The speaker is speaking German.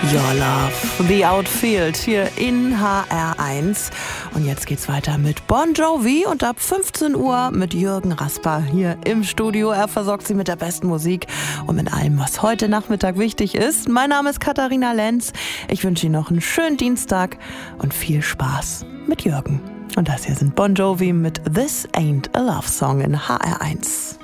Your Love, The Outfield hier in HR1. Und jetzt geht's weiter mit Bon Jovi und ab 15 Uhr mit Jürgen Rasper hier im Studio. Er versorgt Sie mit der besten Musik und mit allem, was heute Nachmittag wichtig ist. Mein Name ist Katharina Lenz. Ich wünsche Ihnen noch einen schönen Dienstag und viel Spaß mit Jürgen. Und das hier sind Bon Jovi mit This Ain't a Love Song in HR1.